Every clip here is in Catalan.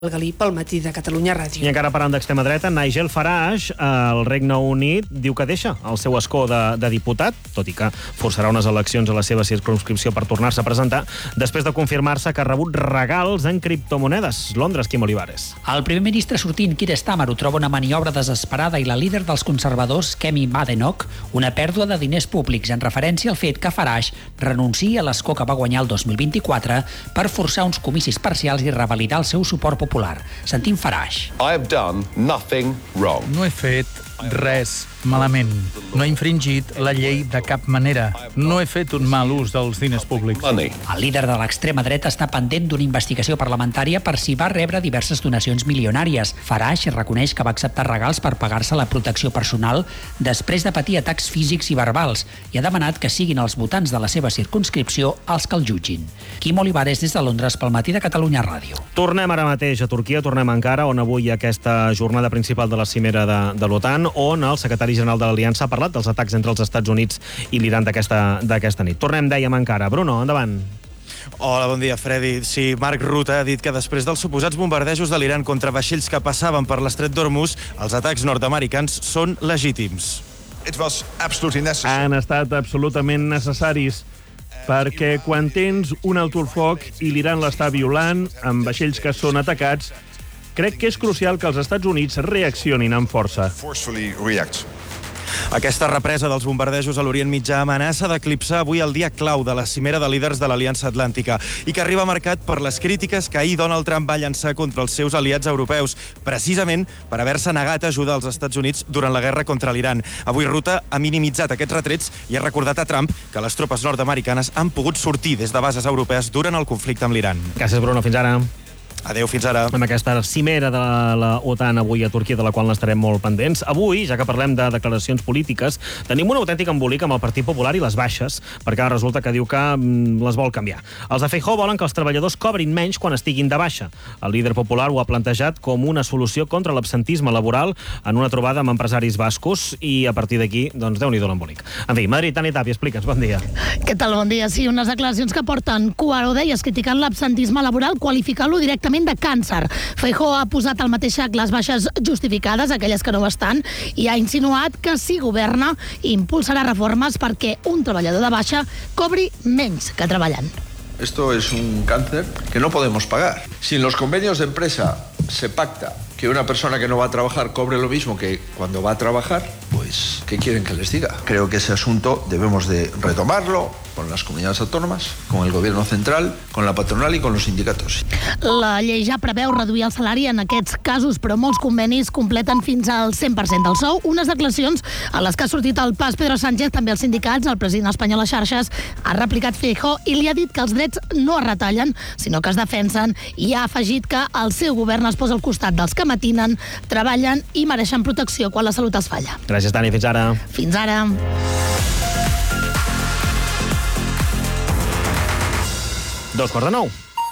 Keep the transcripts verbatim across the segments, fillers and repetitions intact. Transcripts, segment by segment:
El Galí pel matí de Catalunya Ràdio. I encara parlant d'extrema dreta, Nigel Farage, el Regne Unit, diu que deixa el seu escó de, de diputat, tot i que forçarà unes eleccions a la seva circumscripció per tornar-se a presentar, després de confirmar-se que ha rebut regals en criptomonedes. Londres, Quim Olivares. El primer ministre sortint, Keir Starmer, ho troba una maniobra desesperada i la líder dels conservadors, Kemi Badenoch, una pèrdua de diners públics en referència al fet que Farage renunciï a l'escó que va guanyar el dos mil vint-i-quatre per forçar uns comicis parcials i revalidar el seu suport popular. Sentim Farage. I have done nothing wrong. No he fet res malament. No he infringit la llei de cap manera. No he fet un mal ús dels diners públics. Money. El líder de l'extrema dreta està pendent d'una investigació parlamentària per si va rebre diverses donacions milionàries. Farage reconeix que va acceptar regals per pagar-se la protecció personal després de patir atacs físics i verbals i ha demanat que siguin els votants de la seva circumscripció els que el jutgin. Quim Olivares, des de Londres, pel matí de Catalunya Ràdio. Tornem ara mateix a Turquia, tornem a Ankara, on avui hi ha aquesta jornada principal de la cimera de, de l'OTAN, on el secretari general de l'Aliança ha parlat dels atacs entre els Estats Units i l'Iran d'aquesta d'aquesta nit. Tornem, dèiem, a Ankara. Bruno, endavant. Hola, bon dia, Freddy. Sí, Mark Rutte ha dit que després dels suposats bombardejos de l'Iran contra vaixells que passaven per l'estret d'Hormuz, els atacs nord-americans són legítims. Han estat absolutament necessaris, perquè quan tens un alto el foc i l'Iran l'està violant amb vaixells que són atacats, crec que és crucial que els Estats Units reaccionin amb força. Aquesta represa dels bombardejos a l'Orient Mitjà amenaça d'eclipsar avui el dia clau de la cimera de líders de l'Aliança Atlàntica i que arriba marcat per les crítiques que ahir Donald Trump va llançar contra els seus aliats europeus, precisament per haver-se negat a ajudar els Estats Units durant la guerra contra l'Iran. Avui Rutte ha minimitzat aquests retrets i ha recordat a Trump que les tropes nord-americanes han pogut sortir des de bases europees durant el conflicte amb l'Iran. Gràcies, Bruno. Fins ara. Adéu, fins ara. Amb aquesta cimera de la OTAN avui a Turquia, de la qual n'estarem molt pendents. Avui, ja que parlem de declaracions polítiques, tenim un autèntic embolic amb el Partit Popular i les baixes, perquè ara resulta que diu que mm, les vol canviar. Els de Feijóo volen que els treballadors cobrin menys quan estiguin de baixa. El líder popular ho ha plantejat com una solució contra l'absentisme laboral en una trobada amb empresaris bascos i a partir d'aquí, doncs, Déu-n'hi-do l'embolic. En fi, Madrid, Tani Tàpia, explica'ns, bon dia. Què tal, bon dia? Sí, unes declaracions que porten cua, ho deies, criticant l'absentisme laboral, qualificant-lo directament de càncer. Feijóo ha posat al mateix sac les baixes justificades, aquelles que no ho estan, i ha insinuat que si governa impulsarà reformes perquè un treballador de baixa cobri menys que treballant. Esto es un cáncer que no podemos pagar. Si en los convenios de empresa se pacta que una persona que no va a trabajar cobre lo mismo que cuando va a trabajar, pues, ¿qué quieren que les diga? Creo que ese asunto debemos de retomarlo con las comunidades autónomas, con el gobierno central, con la patronal y con los sindicatos. La llei ja preveu reduir el salari en aquests casos, però molts convenis completen fins al cent per cent del sou. Unes declaracions a les que ha sortit el pas Pedro Sánchez, també els sindicats, el president espanyol a xarxes, ha replicat Feijóo i li ha dit que els drets no es retallen, sinó que es defensen, i ha afegit que el seu govern es posa al costat dels que matinen, treballen i mereixen protecció quan la salut es falla. Gràcies, Tani. Fins ara. Fins ara. Dos quarts de nou.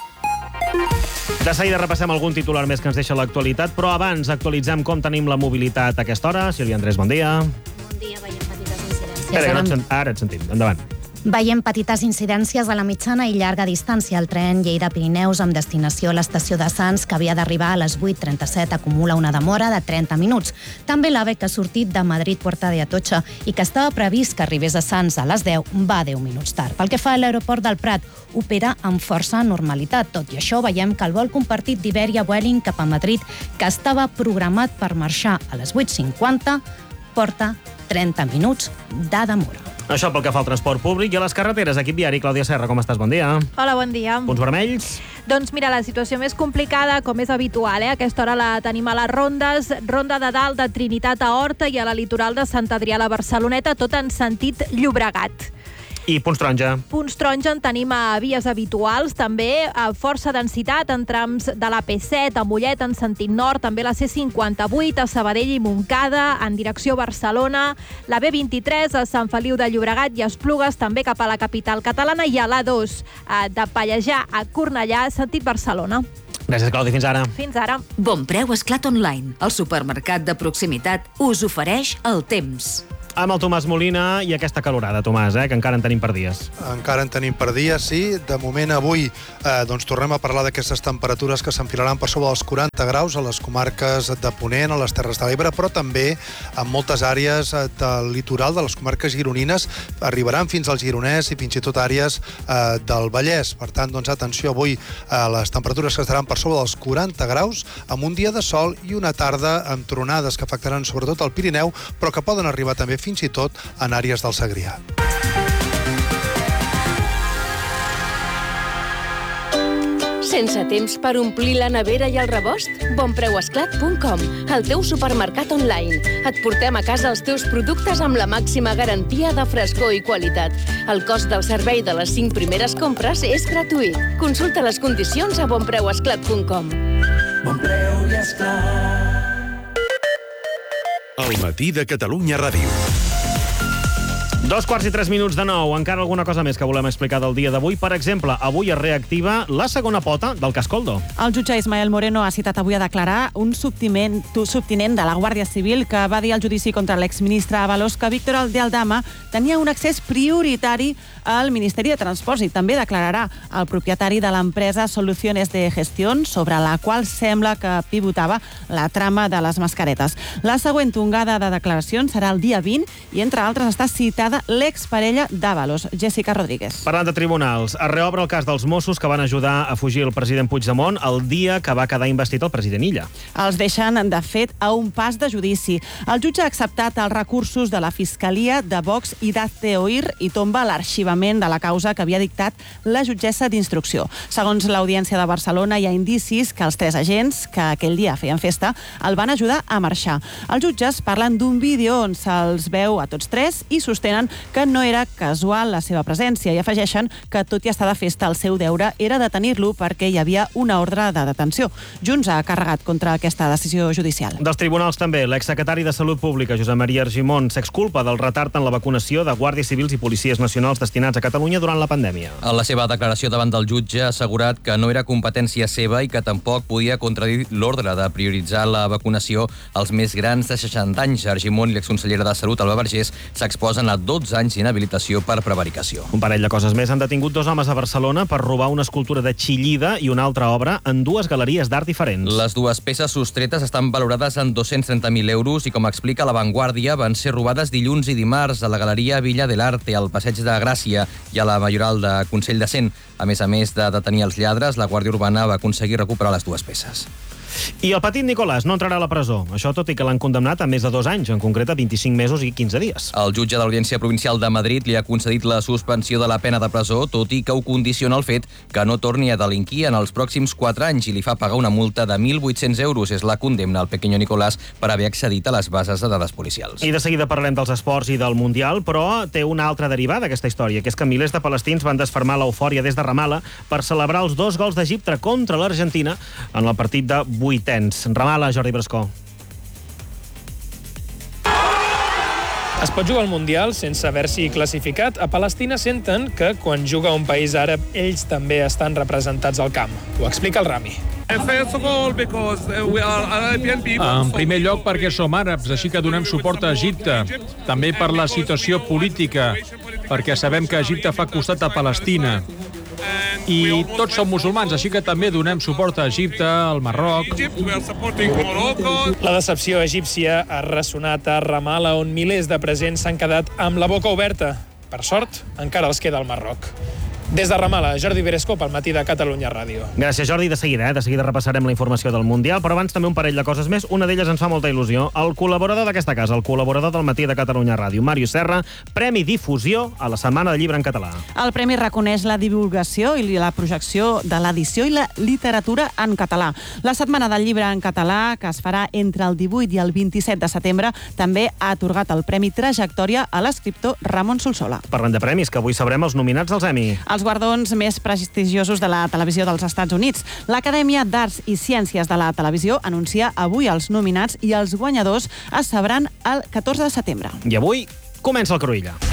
De seguida repassem algun titular més que ens deixa l'actualitat, però abans actualitzem com tenim la mobilitat a aquesta hora. Sílvia Andrés, bon dia. Bon dia, veiem petites incidències. Espera, no et sent... Ara et sentim. Endavant. Veiem petites incidències a la mitjana i llarga distància. El tren Lleida-Pirineus amb destinació a l'estació de Sants, que havia d'arribar a les vuit trenta-set, acumula una demora de trenta minuts. També l'AVE, que ha sortit de Madrid-Puerta de Atocha i que estava previst que arribés a Sants a les deu, va deu minuts tard. Pel que fa a l'aeroport del Prat, opera amb força normalitat. Tot i això, veiem que el vol compartit d'Iberia Vueling cap a Madrid, que estava programat per marxar a les vuit cinquanta, porta trenta minuts de demora. Això pel que fa al transport públic i a les carreteres. Equip viari, Clàudia Serra, com estàs? Bon dia. Hola, bon dia. Punts vermells? Doncs mira, la situació més complicada, com és habitual, eh? A aquesta hora la tenim a les rondes. Ronda de Dalt, de Trinitat a Horta i a la litoral de Sant Adrià a la Barceloneta, tot en sentit Llobregat. I punts taronja. Punts taronja en tenim a vies habituals, també a força densitat en trams de la P set, a Mollet en sentit nord, també la C cinquanta-vuit, a Sabadell i Montcada, en direcció Barcelona, la B vint-i-tres a Sant Feliu de Llobregat i Esplugues, també cap a la capital catalana, i a l'A dos de Pallejà a Cornellà, sentit Barcelona. Gràcies, Clàudia. Fins ara. Fins ara. Bon preu Esclat Online. El supermercat de proximitat us ofereix el temps. Amb el Tomàs Molina i aquesta calorada, Tomàs, eh, que encara en tenim per dies. Encara en tenim per dies, sí. De moment, avui, eh, doncs, tornem a parlar d'aquestes temperatures que s'enfilaran per sobre dels quaranta graus a les comarques de Ponent, a les Terres de l'Ebre, però també en moltes àrees del litoral de les comarques gironines arribaran fins al Gironès i fins i tot àrees eh, del Vallès. Per tant, doncs, atenció, avui eh, les temperatures que estaran per sobre dels quaranta graus, amb un dia de sol i una tarda amb tronades que afectaran sobretot el Pirineu, però que poden arribar també fins i tot en àrees del Segrià. Sense temps per omplir la nevera i el rebost? bonpreuesclat punt com, el teu supermercat online. Et portem a casa els teus productes amb la màxima garantia de frescor i qualitat. El cost del servei de les cinc primeres compres és gratuït. Consulta les condicions a bonpreuesclat punt com. Bon preu i esclat. El matí de Catalunya Ràdio. Dos quarts i tres minuts de nou. Encara alguna cosa més que volem explicar del dia d'avui. Per exemple, avui es reactiva la segona pota del cas Koldo. El jutge Ismael Moreno ha citat avui a declarar un subtinent, subtinent de la Guàrdia Civil que va dir al judici contra l'exministre Ábalos que Víctor de Aldama tenia un accés prioritari al Ministeri de Transports i també declararà el propietari de l'empresa Soluciones de Gestión, sobre la qual sembla que pivotava la trama de les mascaretes. La següent tongada de declaracions serà el dia vint i, entre altres, està citada l'exparella d'Ábalos, Jessica Rodríguez. Parlant de tribunals, es reobre el cas dels Mossos que van ajudar a fugir el president Puigdemont el dia que va quedar investit el president Illa. Els deixen, de fet, a un pas de judici. El jutge ha acceptat els recursos de la Fiscalia, de Vox i d'Hazte Oír i tomba l'arxivament de la causa que havia dictat la jutgessa d'instrucció. Segons l'Audiència de Barcelona, hi ha indicis que els tres agents, que aquell dia feien festa, el van ajudar a marxar. Els jutges parlen d'un vídeo on se'ls veu a tots tres i sostenen que no era casual la seva presència i afegeixen que, tot i estar de festa, el seu deure era detenir-lo perquè hi havia una ordre de detenció. Junts ha carregat contra aquesta decisió judicial. Dels tribunals també, l'exsecretari de Salut Pública, Josep Maria Argimon, s'exculpa del retard en la vacunació de guàrdies civils i policies nacionals destinats a Catalunya durant la pandèmia. En la seva declaració davant del jutge ha assegurat que no era competència seva i que tampoc podia contradir l'ordre de prioritzar la vacunació als més grans de seixanta anys. Argimon i l'exconsellera de Salut, Alba Vergés, s'exposen a dotze anys d'inhabilitació per prevaricació. Un parell de coses més. Han detingut dos homes a Barcelona per robar una escultura de Chillida i una altra obra en dues galeries d'art diferents. Les dues peces sostretes estan valorades en dos-cents trenta mil euros i, com explica La Vanguardia, van ser robades dilluns i dimarts a la Galeria Villa de l'Arte, al Passeig de Gràcia i a la Majoral de Consell de Cent. A més a més de detenir els lladres, la Guàrdia Urbana va aconseguir recuperar les dues peces. I el petit Nicolàs no entrarà a la presó. Això tot i que l'han condemnat a més de dos anys, en concret a vint-i-cinc mesos i quinze dies. El jutge de l'Audiència Provincial de Madrid li ha concedit la suspensió de la pena de presó, tot i que ho condiciona el fet que no torni a delinquir en els pròxims quatre anys i li fa pagar una multa de mil vuit-cents euros. És la condemna al pequeño Nicolàs per haver accedit a les bases de dades policials. I de seguida parlem dels esports i del Mundial, però té una altra derivada aquesta història, que és que milers de palestins van desfermar l'eufòria des de Ramala per celebrar els dos gols d'Egipte contra l'Argentina en el partit de vuitens. Ramala, Jordi Brascó. Es pot jugar al Mundial sense haver-s'hi classificat. A Palestina senten que quan juga un país àrab ells també estan representats al camp. Ho explica el Rami. En primer lloc perquè som àrabs, així que donem suport a Egipte. També per la situació política, perquè sabem que Egipte fa costat a Palestina. I tots som musulmans, així que també donem suport a Egipte, al Marroc. La decepció egípcia ha ressonat a Ramala, on milers de presents s'han quedat amb la boca oberta. Per sort, encara els queda al Marroc. Des de Ramala, Jordi Beresco pel matí de Catalunya Ràdio. Gràcies, Jordi. De seguida, eh? De seguida repassarem la informació del Mundial, però abans també un parell de coses més. Una d'elles ens fa molta il·lusió. El col·laborador d'aquesta casa, el col·laborador del matí de Catalunya Ràdio, Màrius Serra, Premi Difusió a la Setmana del Llibre en Català. El premi reconeix la divulgació i la projecció de l'edició i la literatura en català. La Setmana del Llibre en Català, que es farà entre el divuit i el vint-i-set de setembre, també ha atorgat el Premi Trajectòria a l'escriptor Ramon Solsola. Parlant de premis, que avui sabrem els nominats als Emmy. Els guardons més prestigiosos de la televisió dels Estats Units. L'Acadèmia d'Arts i Ciències de la Televisió anuncia avui els nominats i els guanyadors es sabran el catorze de setembre. I avui comença el Cruïlla.